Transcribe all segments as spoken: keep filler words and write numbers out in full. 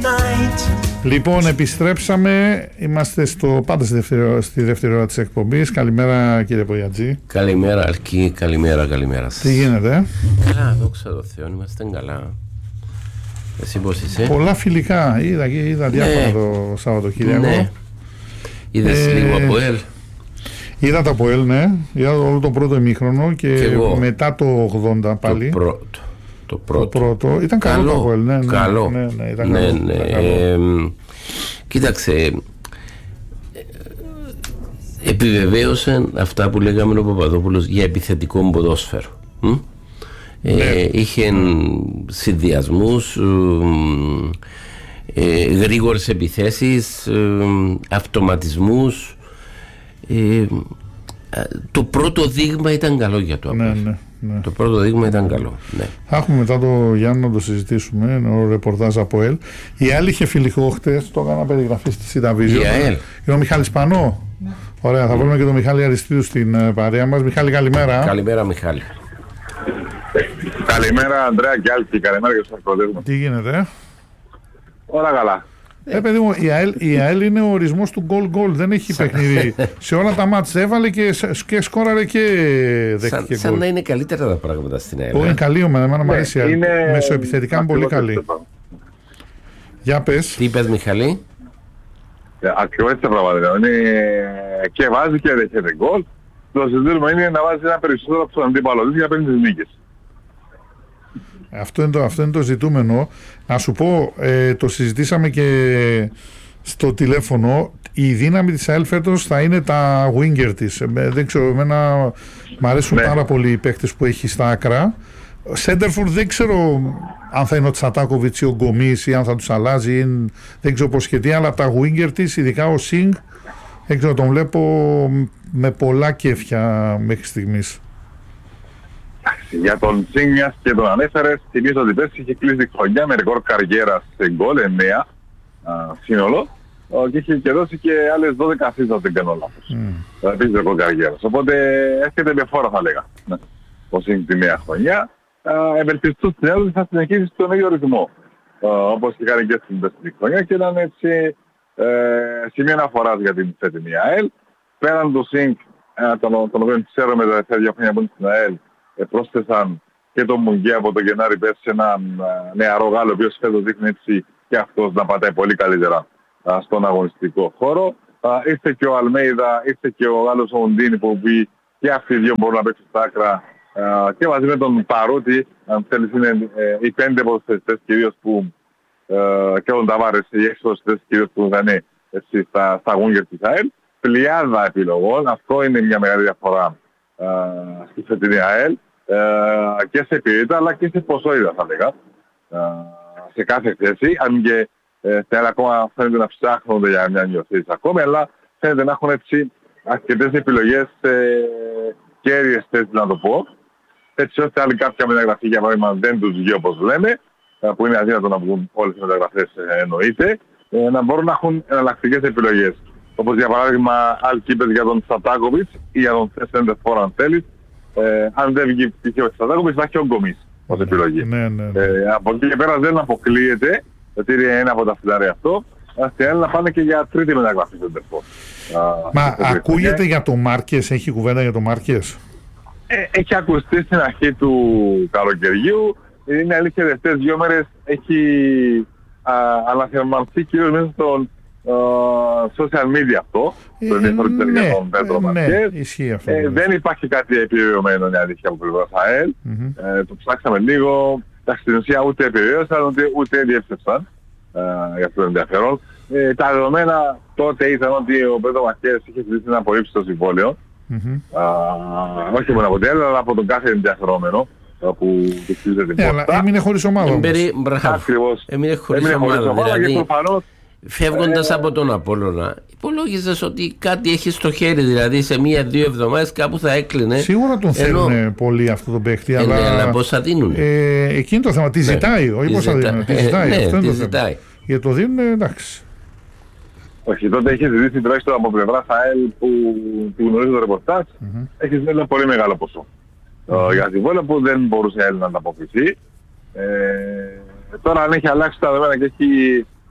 Λοιπόν, επιστρέψαμε. Είμαστε στο, πάντα στη δεύτερη, στη δεύτερη ώρα της εκπομπής. Καλημέρα, κύριε Πογιατζή. Καλημέρα, Αλκή. Καλημέρα, καλημέρα σας. Τι γίνεται? Καλά, δόξα τω Θεώ, είμαστε καλά. Εσύ πώς είσαι? Πολλά φιλικά. Είδα, είδα διάφορα ναι. το Σαββατοκύριακο. Ναι. Είδες ε, λίγο από ελ? Είδα τα από ελ, ναι. Είδα όλο το πρώτο ημίχρονο και, και μετά το ογδόντα πάλι. Το πρώτο. Το πρώτο. Το πρώτο. Ήταν καλό, καλό το από ελ, ναι, ναι. Καλό. Ναι, ναι, ήταν ναι, καλό, ναι. Ήταν καλό. Ε, κοίταξε, επιβεβαίωσε αυτά που λέγαμε ο Παπαδόπουλος για επιθετικό ποδόσφαιρο. Ναι. Ε, είχε συνδυασμούς, ε, γρήγορες επιθέσεις, ε, αυτοματισμούς. Ε, το πρώτο δείγμα ήταν καλό για το ναι, ναι, ναι. Το πρώτο δείγμα ήταν καλό. Ναι. Θα έχουμε μετά το Γιάννη να το συζητήσουμε. Ο ρεπορτάζ από ελ. Η άλλη είχε φιλικό χτες, το έκανα περιγραφή στη Σιταβίζιο. Είναι ο Μιχάλης Πανό. Ναι. Ωραία, θα βάλουμε και τον Μιχάλη Αριστείου στην παρέα μας. Μιχάλη, καλημέρα. Καλημέρα, Μιχάλη. Καλημέρα, Ανδρέα και Άλκη. Καλημέρα και στους ακροτές. Τι γίνεται? Όλα καλά. Ε, παιδί μου, η ΑΕΛ, η ΑΕΛ είναι ο ορισμός του γκολ γκολ. Δεν έχει παιχνίδι. Σε όλα τα μάτς έβαλε και, και σκόραρε και δέχτηκε γκολ. Σαν να είναι καλύτερα τα πράγματα στην ΑΕΛ. Είναι καλή ομάδα, εμένα μου αρέσει. Ναι, είναι... Μεσοεπιθετικά είναι πολύ καλή. Για πες. Τι είπες, Μιχαλή? Ακριβώς έτσι τα πράγματα. Είναι και βάζει και δέχεται γκολ. Το συζήτημα είναι να βάζει ένα περισσότερο από τον αντίπαλο για να παίρνει τις νίκες. Αυτό είναι, το, αυτό είναι το ζητούμενο. Να σου πω, ε, το συζητήσαμε και στο τηλέφωνο. Η δύναμη της ΑΕΛ φέτος θα είναι τα winger της. Ε, δεν ξέρω, εμένα μου αρέσουν ναι. πάρα πολύ οι παίκτες που έχει στα άκρα. Σέντερφορντ δεν ξέρω αν θα είναι ο Τσατάκοβιτς ή ο Γκομής ή αν θα τους αλλάζει. Ή, δεν ξέρω πώς σχετεί, αλλά τα winger της, ειδικά ο Σινγκ, δεν ξέρω, τον βλέπω με πολλά κέφια μέχρι στιγμής. Για τον Σίνγκ και τον ανέφερες, θυμίζω ότι πέρσι είχε κλείσει τη χρονιά με ρεκόρ καριέρα σε γκολ, εννέα σύνολο, και είχε και δώσει και άλλες δώδεκα ασίστ, αν δεν κάνω λάθος. Mm. Επίσης ρεκόρ καριέρας. Οπότε έρχεται με φόρα, θα λέγα, ναι. Ο Σίνγκ τη νέα χρονιά. Ευελπιστούν στην ΑΕΛ θα συνεχίσει στον ίδιο ρυθμό, όπως και κάνει και στην δεύτερη χρονιά, και ήταν έτσι ε, σημείο αναφοράς για την φετινή ΑΕΛ. Πέραν του Σίνγκ, τον, τον οποίο ξέρω με τα δεύτερα δύο χρόνια που είναι στην ΑΕΛ, Ε, πρόσθεσαν και τον Μουγγέ από τον Γενάρη πέρσι, έναν νεαρό Γάλλο, ο οποίος φέτος δείχνει έτσι και αυτός να πατάει πολύ καλύτερα α, στον αγωνιστικό χώρο. Α, ήρθε και ο Αλμέιδα, ήρθε και ο Γάλλος ο Οντίνη, που πει και αυτοί οι δύο μπορούν να παίξουν στα άκρα, α, και μαζί με τον Παρούτη, αν θέλεις είναι ε, οι πέντε ποδοσφαιριστές κυρίως που ε, και τον Ταβάρες, οι έξι ποδοσφαιριστές κυρίως που θα είναι έτσι, στα, στα γούγκερ της ΑΕΛ. Πλειάδα επιλογών, αυτό είναι μια μεγάλη διαφορά Uh, στη φετινή ΑΕΛ, uh, και σε ποιότητα αλλά και σε ποσότητα, θα λέγα, uh, σε κάθε θέση, αν και uh, θέλει ακόμα φαίνεται να ψάχνονται για μια νιωθήση ακόμη, αλλά φαίνεται να έχουν έτσι αρκετές επιλογές σε κέρυες θέσεις, να το πω, έτσι ώστε άλλη κάποια μεταγραφή, για παράδειγμα, δεν τους βγει όπως λέμε, uh, που είναι αδύνατο να βγουν όλες οι μεταγραφές, uh, εννοείται, uh, να μπορούν να έχουν εναλλακτικές επιλογές. Όπως για παράδειγμα άλλοι είπες για τον Τσατάκοβιτς ή για τον Σέντερφορντ, αν θέλεις. Ε, αν δεν βγει π.χ. ο Τσατάκοβιτς, θα έχει ο Γκομής ως επιλογή. Ναι, ναι, ναι. Ε, από εκεί και πέρα δεν αποκλείεται, γιατί είναι ένα από τα φιλάρια αυτό, αστιανοί να πάνε και για τρίτη μεταγραφή Σέντερφορντ. Μα ακούγεται ε, για το Μάρκες, έχει κουβέντα για το Μάρκες? Ε, έχει ακουστεί στην αρχή του καλοκαιριού. Είναι αλήθεια, τελευταίες δύο μέρες έχει αναθερμανθεί κυρίως μέσα στον Uh, social media αυτό, ε, το ενδιαφέρον ναι, για τον Πέτρο ναι, Μαρκές. Ισχύει αυτό. Ε, δεν υπάρχει κάτι επιβεβαιωμένο, είναι αλήθεια, από πλευράς ΑΕΛ. Mm-hmm. Ε, το ψάξαμε λίγο. Στην ουσία ούτε επιβεβαίωσαν, ούτε, ούτε διέψευσαν ε, για αυτό το ενδιαφέρον. Ε, τα δεδομένα τότε ήταν ότι ο Πέτρο Μαρκές είχε ζητήσει να απορρίψει το συμβόλαιο. Mm-hmm. Uh, όχι μόνο από την ΑΕΛ, αλλά από τον κάθε ενδιαφερόμενο που χτίζεται την πόρτα. Έμεινε χωρίς ομάδα. Ακριβώς. Έμεινε χωρίς ομάδα. Και προφανώς φεύγοντας ε, από τον Απόλλωνα, υπολόγιζες ότι κάτι έχει στο χέρι, δηλαδή σε μία-δύο εβδομάδες κάπου θα έκλεινε. Σίγουρα τον θέλουν ενώ, πολύ αυτό τον παίχτη, αλλά, ναι, αλλά πώς θα δίνουν. Ε, εκείνη το θέμα, τι ναι, ζητάει, όχι πώς θα δίνουν, τι ζητάει. Ναι, αυτό τι είναι ζητάει. Για το δίνουν, εντάξει. Όχι, τότε είχε ζητήσει τουλάχιστον από πλευράς ΑΕΛ που, που γνωρίζει το ρεπορτάζ, mm-hmm. έχει ζητήσει ένα πολύ μεγάλο ποσό. Mm-hmm. Για συμβόλαιο που δεν μπορούσε η ΑΕΛ να ανταποκριθεί. Ε, τώρα αν έχει αλλάξει τα δεδομένα και έχει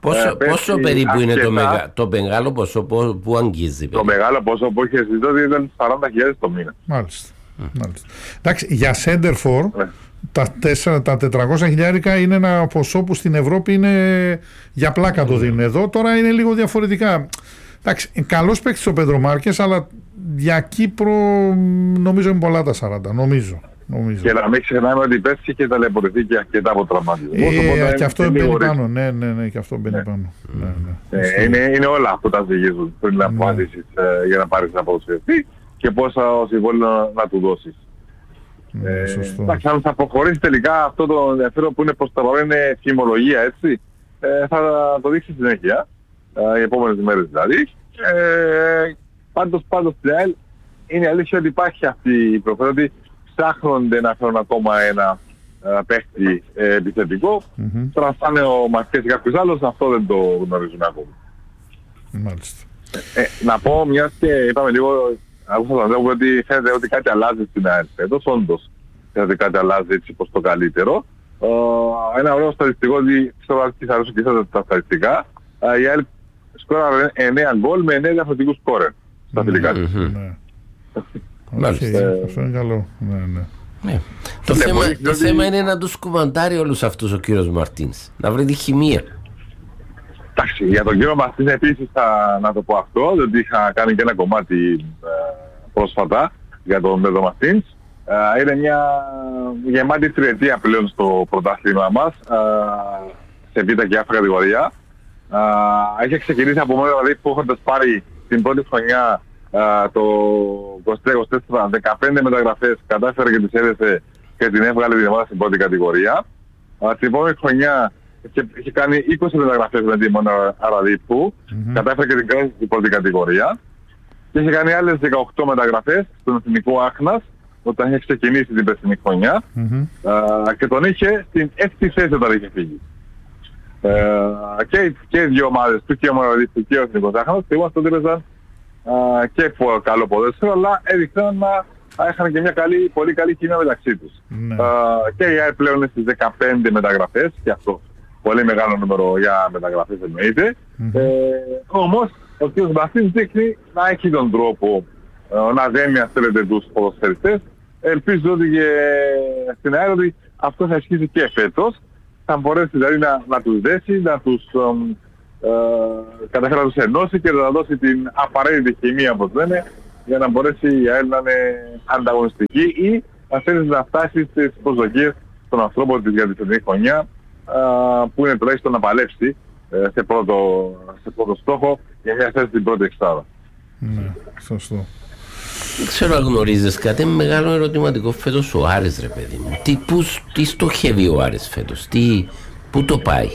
Πόσο, ε, πόσο περίπου είναι το, μεγα, το μεγάλο ποσό που, που αγγίζει? Το μεγάλο ποσό που είχε συζητήσει ήταν σαράντα χιλιάδες το μήνα. Μάλιστα. Mm. Μάλιστα. Εντάξει, για center for ναι. τα, τέσσερα, τα τετρακόσια χιλιάρικα είναι ένα ποσό που στην Ευρώπη είναι για πλάκα το δίνουν. Εδώ τώρα είναι λίγο διαφορετικά. Εντάξει, καλός παίκτης ο Πέντρο Μάρκες, αλλά για Κύπρο νομίζω είναι πολλά τα σαράντα, νομίζω. Νομίζω. Και να μην ξεχνάμε ότι πέσει και ταλαιπωρηθεί και αρκετά από τραυματισμό. Ε, και αυτό μπαίνει πάνω. Ναι, ναι, ναι, και αυτό μπαίνει ναι. πάνω. Ναι, ναι. Ε, είναι, είναι όλα που τα ζυγίζουν πριν να αποφασίσεις ναι. ε, για να πάρεις ένα ποδοσφαιριστή και πόσα συμβόλαιο να, να του δώσεις. Ναι, ε, εντάξει, αν θα προχωρήσει τελικά αυτό το ενδιαφέρον που είναι προς τα παρόν είναι φημολογία, έτσι, ε, θα το δείξει συνέχεια, ε, οι επόμενες μέρες δηλαδή. Ε, πάντως, πάντως στην ΑΕΛ είναι αλήθεια ότι υπάρχει αυτή η προφορά ψάχνονται να φέρουν ακόμα ένα uh, παίχτη ε, επιθετικό. Mm-hmm. Τώρα θα είναι ο Μαρκές ή κάποιος άλλος, αυτό δεν το γνωρίζουμε ακόμα. Μάλιστα. Ε, ε, να πω, μιας και είπαμε λίγο, άκουσα τον λόγο ότι φαίνεται ότι κάτι αλλάζει στην ΑΕΛ φέτος, όντως φαίνεται ότι κάτι αλλάζει έτσι προς το καλύτερο. Uh, ένα ωραίο στατιστικό, ότι ξέρω ότι θα αρέσουν και εσάς τα στατιστικά. Uh, η ΑΕΛ σκόραρε εννέα γκολ με εννέα διαφορετικούς σκόρερ στα φιλικά. Mm-hmm. Αυτό είναι καλό. Ναι, ναι. Ναι. Το, θέμα, το θέμα είναι να τους κουβαντάρει όλους αυτούς ο κύριος Μαρτίνς, να βρει τη χημεία. Εντάξει, για τον κύριο Μαρτίνς επίσης θα να το πω αυτό, διότι είχα κάνει και ένα κομμάτι ε, πρόσφατα για τον Πέντρο Μαρτίνς. Ε, είναι μια γεμάτη τριετία πλέον στο πρωτάθλημα μας, ε, σε β' και α κατηγορία. Ε, έχει ξεκινήσει από μένα δηλαδή που έχοντας πάρει την πρώτη χρονιά Uh, το είκοσι τρία είκοσι τέσσερα δεκαπέντε μεταγραφές κατάφερε και τις έδεσε και την έβγαλε την ομάδα στην πρώτη κατηγορία. Uh, την επόμενη χρονιά είχε, είχε κάνει είκοσι μεταγραφές με τη Μονα Αραδίπου, mm-hmm. κατάφερε και την κράτηση στην πρώτη κατηγορία και είχε κάνει άλλες δεκαοκτώ μεταγραφές στον εθνικό Άχνας όταν είχε ξεκινήσει την περσινή χρονιά mm-hmm. uh, και τον είχε στην έκτη θέση όταν είχε φύγει. Uh, και, και οι δύο ομάδες του, και ο Μονα Αραδίπου και ο εθνικός Άχνας, και είμαστε ότι έπαιζαν Uh, και καλό ποδόσφαιρο, αλλά έδειξαν να είχαν και μια καλή, πολύ καλή κοινότητα μεταξύ τους. Ναι. Uh, και η ΑΕΛ πλέον είναι στις δεκαπέντε μεταγραφές, και αυτό πολύ μεγάλο νούμερο για μεταγραφές εννοείται. Mm-hmm. Ε, όμως ο κ. Μπαστίνης δείχνει να έχει τον τρόπο uh, να δέμει, αν θέλετε, τους ποδοσφαιριστές. Ελπίζω ότι και στην ΑΕΛ ότι αυτό θα ισχύσει και φέτος. Θα μπορέσει δηλαδή να, να τους δέσει, να τους um, Uh, καταφέρει να τους ενώσει και να δώσει την απαραίτητη χημεία, όπως λένε, για να μπορέσει η ΑΕΛ να είναι ανταγωνιστική ή να θέλει να φτάσει στις προσδοκίες των ανθρώπων της για τη φετινή χρονιά, uh, που είναι τουλάχιστον να παλέψει uh, σε, πρώτο, σε πρώτο στόχο για μια θέση στην πρώτη εξάδα. Ναι, σωστό. Δεν ξέρω αν γνωρίζεις κάτι, μεγάλο ερωτηματικό φέτος ο Άρης, ρε παιδί μου. Τι, που, τι στοχεύει ο Άρης φέτος, τι, πού το πάει?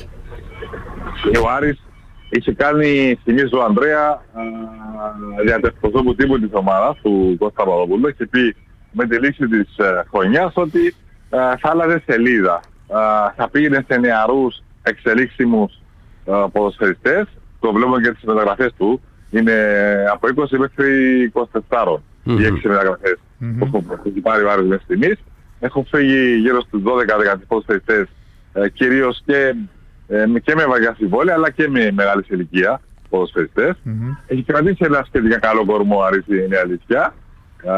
Ο Άρης είχε κάνει, θυμίζω ο Ανδρέα, για το εκπροσώπου τύπου της ομάδας του Κώστα Παπαδόπουλου, είχε πει με τη λήξη της uh, χρονιάς ότι uh, θα άλλαζε σελίδα. Uh, θα πήγαινε σε νεαρούς εξελίξιμους uh, ποδοσφαιριστές, το βλέπουμε και τις μεταγραφές του, είναι από είκοσι μέχρι είκοσι τέσσερα mm-hmm. οι έξι μεταγραφές mm-hmm. που έχει πάρει ο Άρης μέχρι στιγμής. Έχω φύγει γύρω στους δώδεκα δεκατρείς ποδοσφαιριστές, uh, κυρίως και και με βαριά συμβόλαια αλλά και με μεγάλη ηλικία ποδοσφαιριστές. Mm-hmm. Έχει κρατήσει ένα σχετικά καλό κορμό, αρέσει, είναι αλήθεια, α,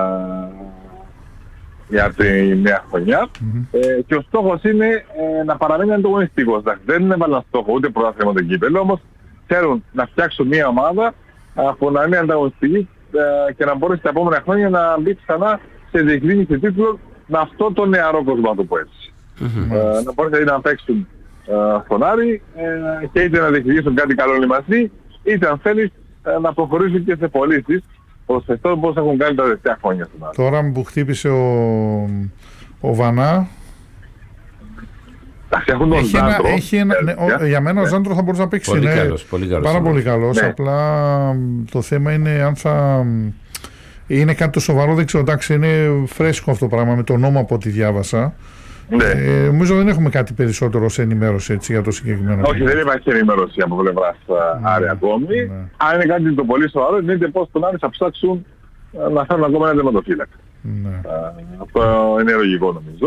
για τη νέα χρονιά. Mm-hmm. Ε, και ο στόχος είναι ε, να παραμείνει ανταγωνιστικός. Δεν είναι βάλαν στόχο ούτε πρωτάθλημα το κύπελλο, όμως θέλουν να φτιάξουν μια ομάδα α, που να είναι ανταγωνιστική α, και να μπορέσει τα επόμενα χρόνια να μπει ξανά σε διεκδίκηση τίτλων με αυτό το νεαρό κόσμο, το πω έτσι. Mm-hmm. Ε, να μπορέσει να παίξουν στον Άρη ε, και είτε να διεκδικήσουν κάτι καλό όλοι μαζί, είτε αν θέλεις ε, να προχωρήσουν και σε πωλήσεις προσφεστών όπως έχουν κάνει τα τελευταία χρόνια στον Άρη. Τώρα που χτύπησε ο, ο Βανά, έχουν τον έχει Ζάντρο, ένα, έχει ένα, ναι, ο, για μένα ναι. ο Ζάντρο θα μπορούσε να παίξει, πολύ ναι, καλός, πολύ καλός, πάρα πολύ καλός, ναι. Απλά το θέμα είναι αν θα είναι κάτι το σοβαρό, δεν ξέρω, εντάξει, είναι φρέσκο αυτό το πράγμα με τον νόμο από ό,τι διάβασα. Ναι. Ε, νομίζω δεν έχουμε κάτι περισσότερο σε ενημέρωση έτσι, για το συγκεκριμένο. Όχι, δεν υπάρχει ενημέρωση από πλευράς ναι. Άρη ακόμη. Ναι. Αν είναι κάτι το πολύ σοβαρό, είναι πώς τον Άρη θα ψάξουν να φέρουν ακόμα ένα τερματοφύλακα. Ναι. Αυτό είναι λογικό νομίζω.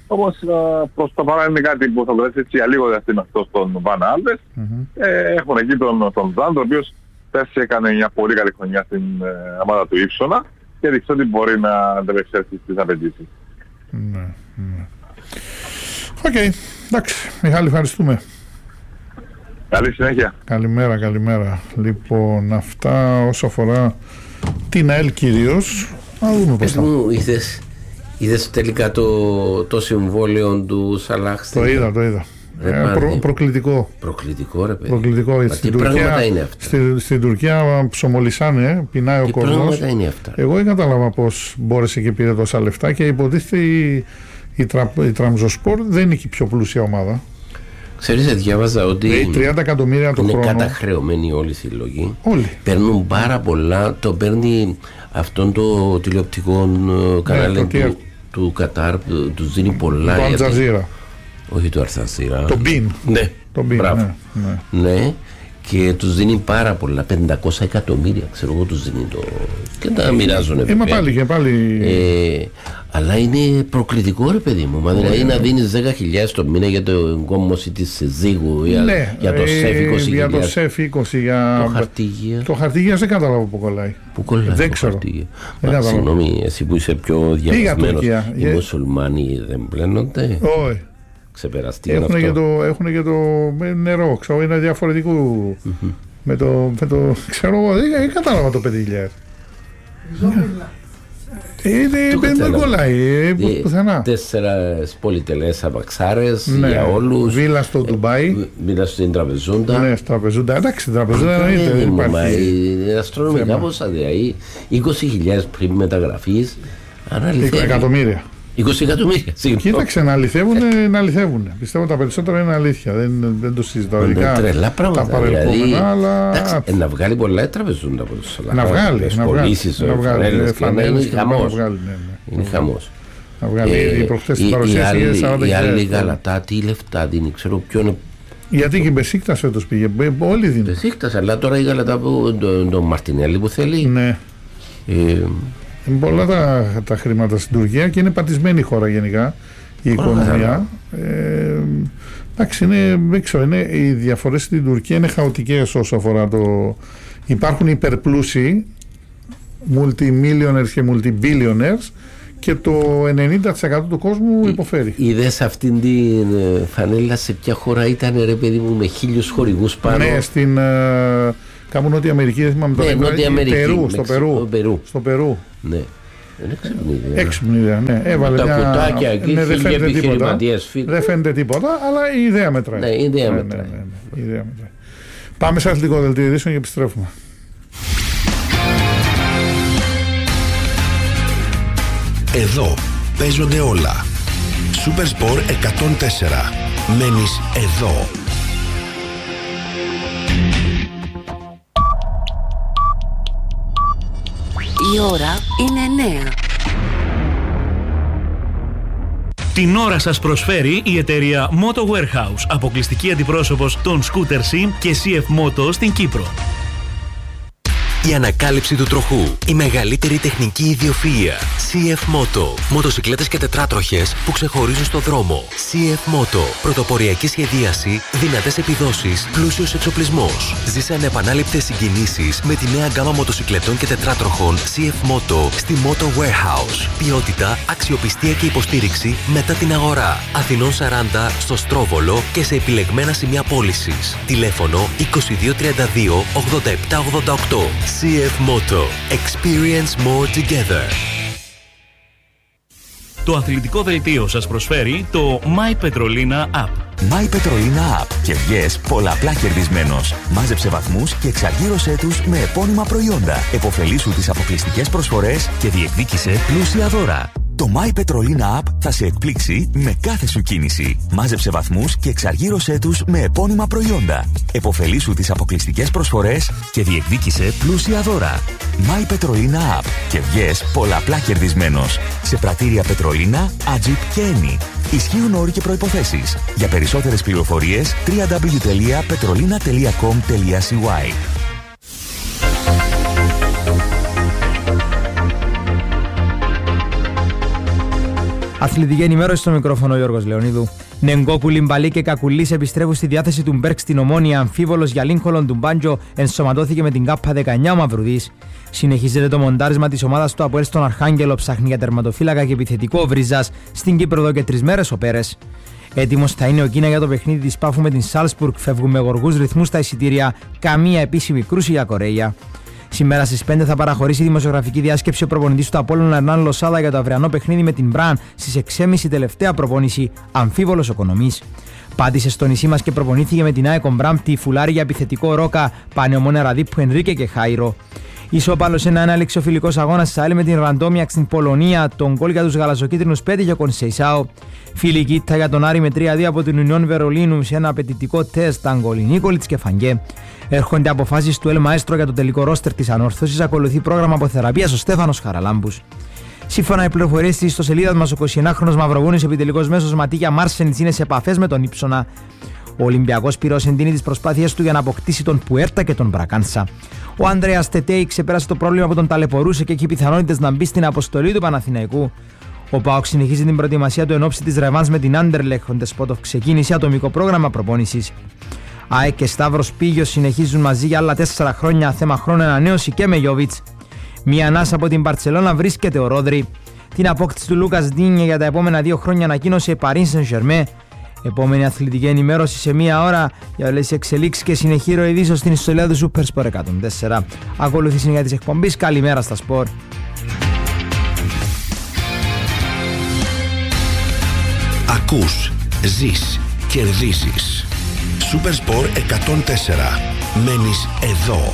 Όμως προς το παρόν είναι κάτι που θα το έτσι για λίγο διαστήματος στον Βαν Άλβες. Mm-hmm. Ε, έχουν εκεί τον, τον Ζάντ, ο οποίος πέρσι έκανε μια πολύ καλή χρονιά στην ε, ομάδα του Ήψονα και δείξει ότι μπορεί να ανταπεξέλθει στις απαιτήσεις. Ναι, ναι. Οκ, okay, εντάξει. Μιχάλη, ευχαριστούμε. Καλή συνέχεια. Καλημέρα, καλημέρα. Λοιπόν, αυτά όσο αφορά την ΑΕΛ κυρίως. Να δούμε πώς θα... Μου είδες, είδες τελικά το, το συμβόλαιο του Σαλάχ? Το είδα, το είδα. Ρε, ε, προ, προκλητικό. Προκλητικό ρε παιδί. Προκλητικό. Μα Στην τι Τουρκία, πράγματα είναι αυτά? Στη, στην Τουρκία ψωμολισάνε, πεινάει ο Τι κόσμος. πράγματα είναι αυτά? Εγώ δεν κατάλαβα πώς μπόρεσε και πήρε τόσα λεφτά και υποτίθεται η, η, τρα, η Τραμζοσπορ δεν είναι και η πιο πλούσια ομάδα. Ξέρεις, διάβαζα ότι ε, τριάντα εκατομμύρια το είναι χρόνο. καταχρεωμένοι όλοι οι συλλογοί. Όλοι. Παίρνουν πάρα πολλά. Το παίρνει αυτόν το τηλεοπτικό κανάλι ναι, του, του Κατάρ, του, του δίνει πολλά. Το Αλτζαζίρα. Όχι το Αλτζαζίρα. Το Μπιν. Ναι, το Μπιν, ναι, ναι. ναι. Και τους δίνει πάρα πολλά, πεντακόσια εκατομμύρια, ξέρω εγώ τους δίνει το... και τα μοιράζουν. Είμα πάλι και πάλι... Ε, αλλά είναι προκλητικό ρε παιδί μου, μα δηλαδή να δίνεις δέκα χιλιάδες το μήνα για το εγκόμωση της Σεζίγου, για, ναι, για το ε, ΣΕΦ είκοσι χιλιάδες. Για το ΣΕΦ είκοσι, για... Το χαρτίγια. Το χαρτίγια δεν κατάλαβα που κολλάει. Που κολλάει δεν το ξέρω. χαρτίγια. Μα, συγγνώμη, εσύ που είσαι πιο διαβασμένος, οι yeah. μουσουλμάνοι δεν πλένονται? Όχι. Ξεπεραστεί αυτό. Και το, έχουν και το νερό, ξέρω, είναι διαφορετικού. Mm-hmm. Με το, με το, ξέρω εγώ, δεν κατάλαβα το πέντε χιλιάδες. Δεν κολλάει πουθενά. Τέσσερα πολυτελές απαξάρες ναι, για όλους. Βίλα στο Ντουμπάι. Βίλα στην Τραπεζούντα. Ναι, στην Τραπεζούντα. Εντάξει, στην Τραπεζούντα δεν υπάρχει. Αστρονομικά πόσα δηλαδή. είκοσι χιλιάδες πριν μεταγραφής. Εκατομμύρια. είκοσι εκατομμύρια. Κοίταξε, να αληθεύουν, να αληθεύουν. Πιστεύω τα περισσότερα είναι αλήθεια. Δεν, δεν το συζητάω. Είναι τρελά πράγματα. Τα παρελθόμενα, δηλαδή, αλλά. Εντάξει, ε, να βγάλει πολλά η Τραπεζούντα από τους Σαλάχ. Να βγάλει. Να βγάλει. Να βγάλει. Είναι χαμός. Είναι χαμός. Να βγάλει. Οι προχτές της παρουσίασης η άλλη Γαλατά, τι λεφτά δίνει, ξέρω ποιον. Γιατί και η Μπεσίκτας φέτος πήγε. Όλοι δίνουν. Μπεσίκτας, αλλά τώρα η Γαλατά, τον Μαρτινέλη που θέλει. Ναι. Είναι πολλά τα, τα χρήματα στην Τουρκία και είναι πατισμένη η χώρα γενικά, η οικονομία. Ε, εντάξει, είναι, δεν ξέρω, είναι, οι διαφορές στην Τουρκία είναι χαοτικές όσο αφορά το... Υπάρχουν υπερπλούσιοι, multimillionaires και multibillionaires και το ενενήντα τοις εκατό του κόσμου υποφέρει. Είδες αυτήν την φανέλα σε ποια χώρα ήταν ρε παιδί μου με χίλιους χορηγούς πάνω? Ναι, στην... Κάπου Νότια Αμερική, δεν θυμάμαι ναι, τώρα. Νότια Αμερική, Περού, Μεξικό, στο Περού. Περού. Στο Περού. Ναι. Είναι ιδέα. Έξυπνη ιδέα, ναι. Έβαλε τα μια... κουτάκια εκεί, ναι, δεν φαίνεται τίποτα. Δεν φαίνεται τίποτα, αλλά η ιδέα μετράει. Ναι, η ιδέα ναι, μετράει. Ναι, ναι, ναι, η ιδέα μετράει. Πάμε σε αθλητικό δελτίο ειδήσεων και επιστρέφουμε. Εδώ παίζονται όλα. Super Sport εκατόν τέσσερα. Μένεις εδώ. Η ώρα είναι εννέα. Την ώρα σας προσφέρει η εταιρεία Moto Warehouse, αποκλειστική αντιπρόσωπος των Scooter Sim και σι εφ Moto στην Κύπρο. Η ανακάλυψη του τροχού. Η μεγαλύτερη τεχνική ιδιοφυΐα. σι εφ Moto. Μοτοσικλέτες και τετράτροχες που ξεχωρίζουν στο δρόμο. σι εφ Moto. Πρωτοποριακή σχεδίαση, δυνατές επιδόσεις, πλούσιος εξοπλισμός. Ζήσε ανεπανάληπτες συγκινήσεις με τη νέα γκάμα μοτοσικλετών και τετράτροχων σι εφ Moto στη Moto Warehouse. Ποιότητα, αξιοπιστία και υποστήριξη μετά την αγορά. Αθηνών σαράντα στο Στρόβολο και σε επιλεγμένα σημεία πώλησης. Τηλέφωνο είκοσι δύο τριάντα δύο ογδόντα επτά ογδόντα οκτώ. σι εφ Moto. Experience more together. Το αθλητικό δελτίο σας προσφέρει το My Petrolina App. My Petrolina App και βγες πολλαπλά κερδισμένος. Μάζεψε βαθμούς και εξαργύρωσέ τους με επώνυμα προϊόντα. Εποφελήσου τις αποκλειστικές προσφορές και διεκδίκησε πλούσια δώρα. Το My Petrolina App θα σε εκπλήξει με κάθε σου κίνηση. Μάζεψε βαθμούς και εξαργύρωσέ τους με επώνυμα προϊόντα. Εποφελήσου τις αποκλειστικές προσφορές και διεκδίκησε πλούσια δώρα. My Petrolina App και βγες πολλαπλά κερδισμένος. Σε πρατήρια Πετρολίνα, Ατζιπ και Eni. Ισχύουν όροι και προϋποθέσεις. Για περισσότερες πληροφορίες double-u double-u double-u τελεία petrolina τελεία com τελεία c y. Αθλητική ενημέρωση στο μικρόφωνο ο Γιώργος Λεωνίδου. Νεγκόπου, Λιμπαλή και Κακουλής επιστρέφουν στη διάθεση του Μπέρκ στην Ομόνια. Αμφίβολος για Λίνκολον του Μπάντζο ενσωματώθηκε με την ΚΑΠΑ δεκαεννιά ο Μαυρουδής. Συνεχίζεται το μοντάρισμα της ομάδας του ΑΠΟΕΛ στον Αρχάγγελο. Ψάχνει για τερματοφύλακα και επιθετικό ο Βρίζας. Στην Κύπρο εδώ και τρεις μέρες ο Πέρες. Έτοιμος θα είναι ο Κίνα για το παιχνίδι της Πάφου με την Σάλσπουργκ. Φεύγουν με γοργούς ρυθμούς στα εισιτήρια. Καμία επίσημη κρούση για Κορέια. Σήμερα στις πέντε θα παραχωρήσει η δημοσιογραφική διάσκεψη ο προπονητής του Απόλλωνα Ερνάν Λοσάδα για το αυριανό παιχνίδι με την Μπραν. Στις έξι και μισή τελευταία προπόνηση, αμφίβολος ο Κονομής. Πάτησε στο νησί μας και προπονήθηκε με την ΑΕΚ Μπράμπτη, φουλάρι για επιθετικό Ρόκα, Πανεωμόνα Ραδίπου, Ενρίκε και Χάιρο. Ισόπαλος ένα ένα έληξε ο φιλικός αγώνας της ΑΕΛ με την Ραντόμιαξ στην Πολωνία. Τον γκολ για τους γαλαζοκίτρινους πέτυχε ο Κονσεϊσάο. Φιλική ήττα για τον Άρη με τρία δύο από την Ουνιόν Βερολίνου σε ένα απαιτητικό τεστ. Αγκολ Νίκολιτς και Φαγκέ. Έρχονται αποφάσεις του Ελ Μαέστρο για το τελικό ρόστερ της Ανόρθωσης. Ακολουθεί πρόγραμμα αποθεραπείας ο Στέφανος Χαραλάμπους. Σύμφωνα με πληροφορίες της ιστοσελίδας μας, ο εικοσιενάχρονος Μαυροβούνης επιτελικός μέσος Ματίγια Μάρσενιτς είναι σε επαφές με τον Ήψονα. Ο Ολυμπιακός Πειραιώς εντείνει τις προσπάθειες του για να αποκτήσει τον Πουέρτα και τον Μπρακάνσα. Ο Ανδρέας Τετέι ξεπέρασε το πρόβλημα που τον ταλαιπωρούσε και έχει πιθανότητες να μπει στην αποστολή του Παναθηναϊκού. Ο ΠΑΟΚ συνεχίζει την προετοιμασία του εν ώψη της ρεβάνς με την Άντερλεχτ. Ο Ντεσπότοφ ξεκίνησε ατομικό πρόγραμμα προπόνησης. ΑΕΚ και Σταύρος Πίγιος συνεχίζουν μαζί για άλλα τέσσερα χρόνια. Θέμα χρόνου ανανέωση και με Γιόβιτς. Μία ανάσα από την Μπαρτσελώνα βρίσκεται ο Ρόδρυ. Την απόκτηση του Λούκας Ντίνιε για τα επόμενα δύο χρόνια ανακοίνωσε η Paris Saint-Germain. Επόμενη αθλητική ενημέρωση σε μία ώρα για όλες τις εξελίξεις και συνεχή ροηδίσεως στην ιστορία του Super Sport εκατόν τέσσερα. Ακολουθεί συνέχεια της εκπομπής. Καλημέρα στα σπορ. Ακούς, ζεις, κερδίζεις. Super Sport εκατόν τέσσερα. Μένεις εδώ.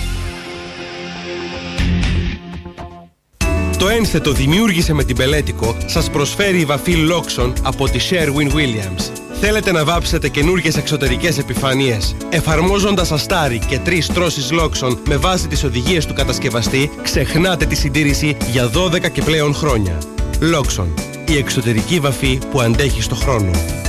Το ένθετο δημιούργησε με την Πελέτικο σας προσφέρει η βαφή Loxon από τη Sherwin-Williams. Θέλετε να βάψετε καινούργιες εξωτερικές επιφανείες? Εφαρμόζοντας αστάρι και τρεις τρώσεις Loxon με βάση τις οδηγίες του κατασκευαστή, ξεχνάτε τη συντήρηση για δώδεκα και πλέον χρόνια. Loxon, η εξωτερική βαφή που αντέχει στο χρόνο.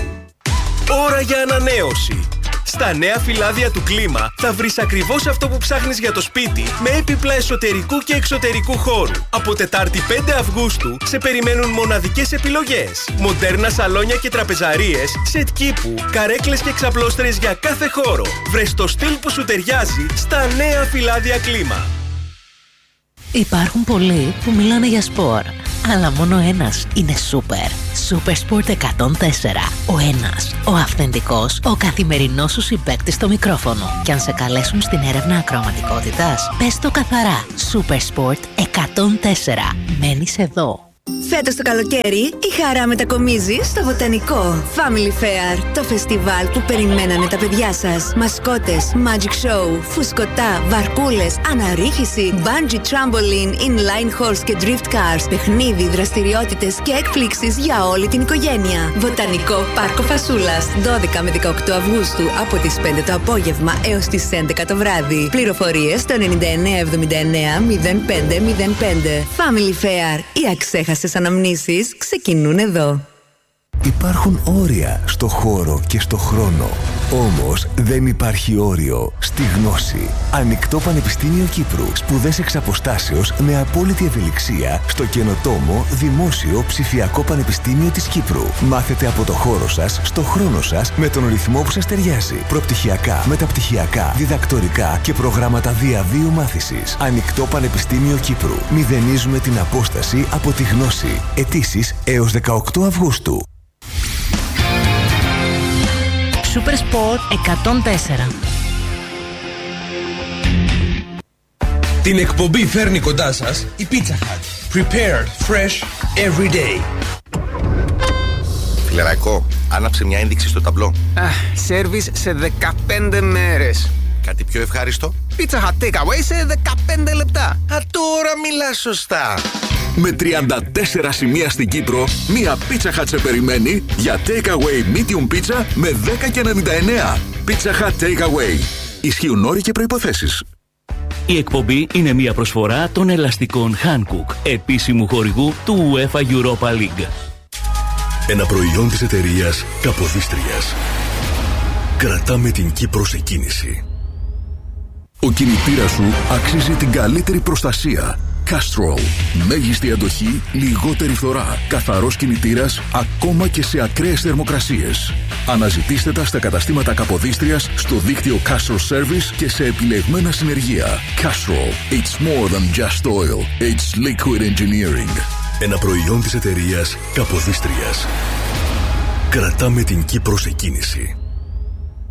Ώρα για ανανέωση! Στα νέα φυλάδια του Κλίμα θα βρεις ακριβώς αυτό που ψάχνεις για το σπίτι με έπιπλα εσωτερικού και εξωτερικού χώρου. Από Τετάρτη πέντε Αυγούστου σε περιμένουν μοναδικές επιλογές. Μοντέρνα σαλόνια και τραπεζαρίες, σετ κήπου, καρέκλες και ξαπλώστρες για κάθε χώρο. Βρες το στυλ που σου ταιριάζει στα νέα φυλάδια Κλίμα. Υπάρχουν πολλοί που μιλάνε για σπορ, αλλά μόνο ένας είναι σούπερ. Super Sport εκατόν τέσσερα. Ο ένας, ο αυθεντικός, ο καθημερινός σου συμπαίκτης στο μικρόφωνο. Και αν σε καλέσουν στην έρευνα ακροαματικότητας, πες το καθαρά. Super Sport εκατόν τέσσερα. Μένεις εδώ. Φέτος το καλοκαίρι η χαρά μετακομίζει στο Βοτανικό. Family Fair, το φεστιβάλ που περιμένανε τα παιδιά σας. Μασκότες, magic show, φουσκωτά, βαρκούλες, αναρρίχηση, bungee trampoline, inline horse και drift cars, παιχνίδι, δραστηριότητες και εκπλήξεις για όλη την οικογένεια. Βοτανικό Πάρκο Φασούλας, δώδεκα με δεκαοκτώ Αυγούστου από τις πέντε το απόγευμα έως τις έντεκα το βράδυ. Πληροφορίες στο εννιά εννιά εβδομήντα εννιά μηδέν πέντε μηδέν πέντε. Family Fair, οι αξέχαστες αναμνήσεις ξεκινούν εδώ. Υπάρχουν όρια στο χώρο και στο χρόνο. Όμως δεν υπάρχει όριο στη γνώση. Ανοιχτό Πανεπιστήμιο Κύπρου. Σπουδές εξ αποστάσεως με απόλυτη ευελιξία στο καινοτόμο Δημόσιο Ψηφιακό Πανεπιστήμιο της Κύπρου. Μάθετε από το χώρο σας, στο χρόνο σας, με τον ρυθμό που σας ταιριάζει. Προπτυχιακά, μεταπτυχιακά, διδακτορικά και προγράμματα διαβίου μάθησης. Ανοιχτό Πανεπιστήμιο Κύπρου. Μηδενίζουμε την απόσταση από τη γνώση. Αιτήσεις έως δεκαοκτώ Αυγούστου. Super Sport εκατόν τέσσερα. Την εκπομπή φέρνει κοντά σας η Pizza Hut. Prepared fresh every day. Φιλεραϊκό, άναψε μια ένδειξη στο ταμπλό. Σέρβις σε δεκαπέντε μέρες. Κάτι πιο ευχάριστο? Pizza Hut takeaway σε δεκαπέντε λεπτά. Α, τώρα μιλάς σωστά. Με τριάντα τέσσερα σημεία στην Κύπρο, μία Pizza Hut σε περιμένει για takeaway medium pizza με δέκα και ενενήντα εννέα. Pizza Hut takeaway. Ισχύουν όροι και προϋποθέσεις. Η εκπομπή είναι μια προσφορά των ελαστικών Hankook, επίσημου χορηγού του UEFA Europa League. Ένα προϊόν της εταιρείας Καποδίστριας. Κρατάμε την Κύπρο σε κίνηση. Ο κινητήρας σου αξίζει την καλύτερη προστασία. Castrol. Μέγιστη αντοχή, λιγότερη φθορά. Καθαρός κινητήρας, ακόμα και σε ακραίες θερμοκρασίες. Αναζητήστε τα στα καταστήματα Καποδίστριας, στο δίκτυο Castrol Service και σε επιλεγμένα συνεργεία. Castrol. It's more than just oil. It's liquid engineering. Ένα προϊόν της εταιρείας Καποδίστριας. Κρατάμε την Κύπρο σε κίνηση.